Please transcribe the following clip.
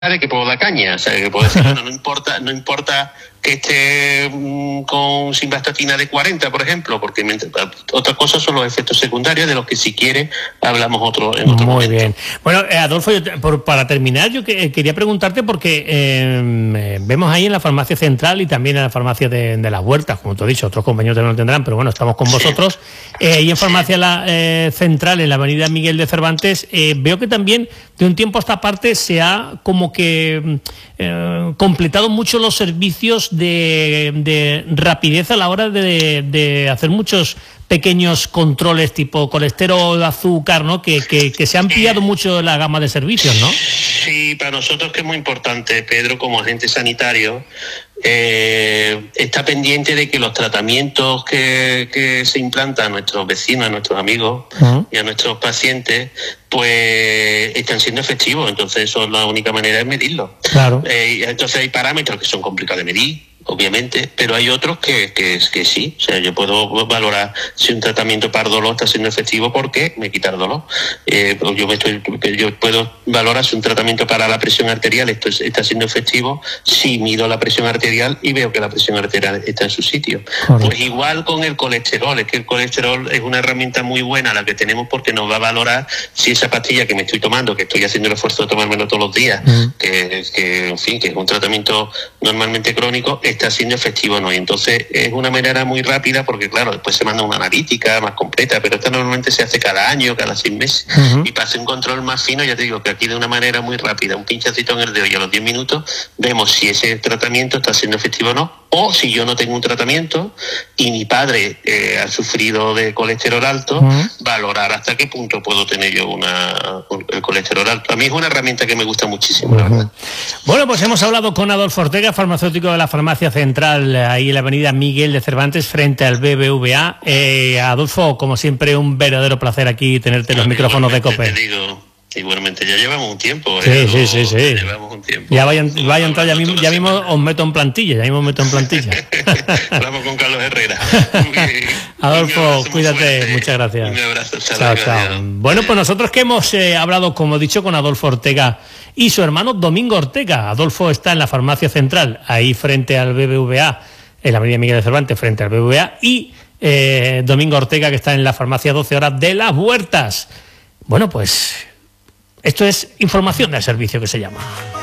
de que puedo dar caña, o sea, que puedo decir, no importa que esté con simvastatina de 40, por ejemplo, porque otra cosa son los efectos secundarios de los que si quiere hablamos en otro momento. Muy bien. Bueno, Adolfo, para terminar, yo quería preguntarte porque vemos ahí en la farmacia central y también en la farmacia de las Huertas, como te he dicho, otros compañeros también lo tendrán, pero bueno, estamos con vosotros. Y en farmacia central, en la avenida Miguel de Cervantes, veo que también de un tiempo a esta parte se ha como que completado mucho los servicios de rapidez a la hora de hacer muchos pequeños controles tipo colesterol, azúcar, ¿no? Que se ha ampliado mucho la gama de servicios, ¿no? Sí, para nosotros que es muy importante, Pedro, como agente sanitario, está pendiente de que los tratamientos que se implantan a nuestros vecinos, a nuestros amigos y a nuestros pacientes, pues están siendo efectivos. Entonces eso la única manera es medirlo. Claro. Entonces hay parámetros que son complicados de medir, obviamente, pero hay otros que sí. O sea, yo puedo valorar si un tratamiento para dolor está siendo efectivo porque me quita el dolor. Yo puedo valorar si un tratamiento para la presión arterial está siendo efectivo si mido la presión arterial y veo que la presión arterial está en su sitio. Correcto. Pues igual con el colesterol, es que el colesterol es una herramienta muy buena la que tenemos porque nos va a valorar si esa pastilla que me estoy tomando, que estoy haciendo el esfuerzo de tomármelo todos los días, que es un tratamiento normalmente crónico, está siendo efectivo o no. Y entonces es una manera muy rápida porque, claro, después se manda una analítica más completa, pero esta normalmente se hace cada año, cada 6 meses. Y para hacer un control más fino, ya te digo que aquí de una manera muy rápida, un pinchacito en el dedo y a los 10 minutos vemos si ese tratamiento está siendo efectivo o no, o si yo no tengo un tratamiento y mi padre ha sufrido de colesterol alto, valorar hasta qué punto puedo tener yo el colesterol alto. A mí es una herramienta que me gusta muchísimo, la verdad. Bueno, pues hemos hablado con Adolfo Ortega, farmacéutico de la farmacia central, ahí en la avenida Miguel de Cervantes, frente al BBVA. Adolfo, como siempre, un verdadero placer aquí tenerte en los micrófonos de COPE. Igualmente, ya llevamos un tiempo. Sí. Llevamos un tiempo. Ya vaya a entrar, ya mismo os meto en plantilla, Hablamos con Carlos Herrera. Adolfo, cuídate, muchas gracias. Un abrazo, chao. Bueno, pues nosotros que hemos hablado, como he dicho, con Adolfo Ortega y su hermano Domingo Ortega. Adolfo está en la farmacia central, ahí frente al BBVA, en la avenida Miguel de Cervantes, frente al BBVA, y Domingo Ortega, que está en la farmacia 12 horas de las Huertas. Bueno, pues esto es información del servicio, que se llama.